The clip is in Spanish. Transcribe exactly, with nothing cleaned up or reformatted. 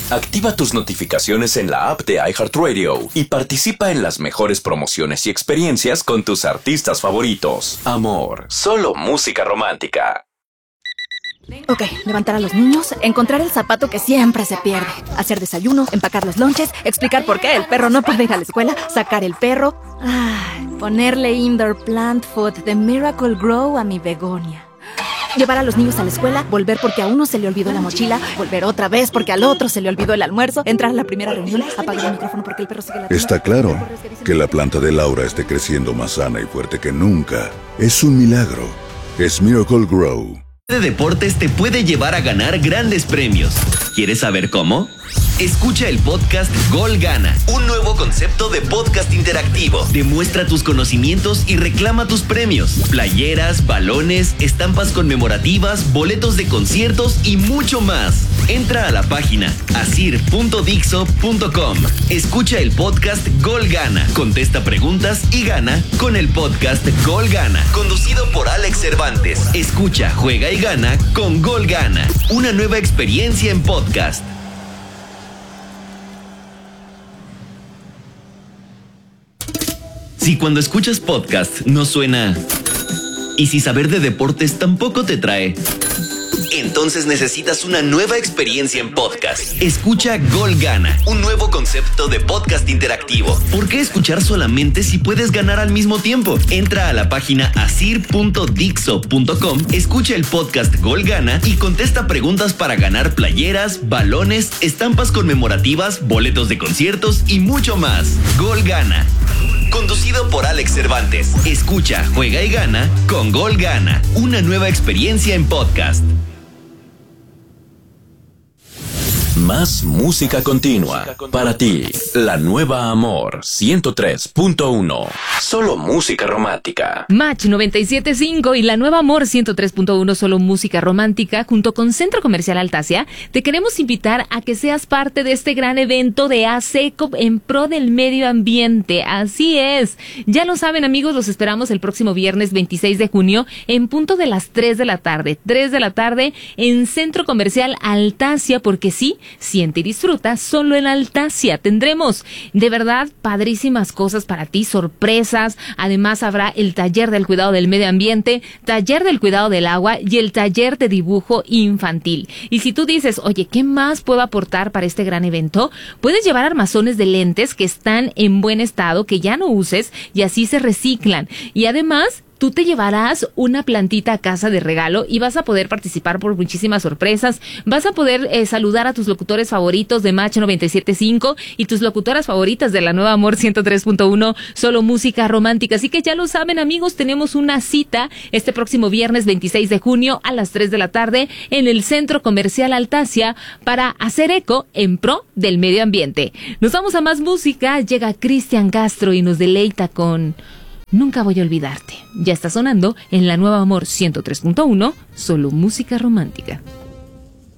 Activa tus notificaciones en la app de iHeartRadio y participa en las mejores promociones y experiencias con tus artistas favoritos. Amor, solo música romántica. Ok, levantar a los niños, encontrar el zapato que siempre se pierde, hacer desayuno, empacar los lonches, explicar por qué el perro no puede ir a la escuela, sacar el perro, ay, ponerle indoor plant food de Miracle Grow a mi begonia. Llevar a los niños a la escuela, volver porque a uno se le olvidó la mochila, volver otra vez porque al otro se le olvidó el almuerzo, entrar a la primera reunión, apagar el micrófono porque el perro sigue ladrando. Está claro que la planta de Laura esté creciendo más sana y fuerte que nunca. Es un milagro. Es Miracle Grow. De deportes te puede llevar a ganar grandes premios. ¿Quieres saber cómo? Escucha el podcast Gol Gana, un nuevo concepto de podcast interactivo. Demuestra tus conocimientos y reclama tus premios. Playeras, balones, estampas conmemorativas, boletos de conciertos y mucho más. Entra a la página asir punto dixo punto com. Escucha el podcast Gol Gana, contesta preguntas y gana con el podcast Gol Gana, conducido por Alex Cervantes. Escucha, juega y gana con Gol Gana, una nueva experiencia en podcast. Si cuando escuchas podcast no suena, y si saber de deportes tampoco te trae, entonces necesitas una nueva experiencia en podcast. Escucha Gol Gana, un nuevo concepto de podcast interactivo. ¿Por qué escuchar solamente si puedes ganar al mismo tiempo? Entra a la página asir punto dixo punto com, escucha el podcast Gol Gana y contesta preguntas para ganar playeras, balones, estampas conmemorativas, boletos de conciertos y mucho más. Gol Gana, conducido por Alex Cervantes. Escucha, juega y gana con Gol Gana, una nueva experiencia en podcast. Más música continua para ti. La nueva Amor ciento tres punto uno. Solo música romántica. Match noventa y siete punto cinco y la nueva Amor ciento tres punto uno, solo música romántica, junto con Centro Comercial Altasia, te queremos invitar a que seas parte de este gran evento de ASECO en pro del medio ambiente. Así es. Ya lo saben, amigos, los esperamos el próximo viernes veintiséis de junio en punto de las tres de la tarde. tres de la tarde en Centro Comercial Altasia, porque sí, siente y disfruta solo en Altasia. Tendremos de verdad padrísimas cosas para ti, sorpresas. Además habrá el taller del cuidado del medio ambiente, taller del cuidado del agua y el taller de dibujo infantil. Y si tú dices, oye, ¿qué más puedo aportar para este gran evento? Puedes llevar armazones de lentes que están en buen estado, que ya no uses, y así se reciclan. Y además, tú te llevarás una plantita a casa de regalo y vas a poder participar por muchísimas sorpresas. Vas a poder eh, saludar a tus locutores favoritos de Match noventa y siete punto cinco y tus locutoras favoritas de la nueva Amor ciento tres punto uno, solo música romántica. Así que ya lo saben, amigos, tenemos una cita este próximo viernes veintiséis de junio a las tres de la tarde en el Centro Comercial Altasia para hacer eco en pro del medio ambiente. Nos vamos a más música. Llega Cristian Castro y nos deleita con Nunca voy a olvidarte. Ya está sonando en la nueva Amor ciento tres punto uno, solo música romántica.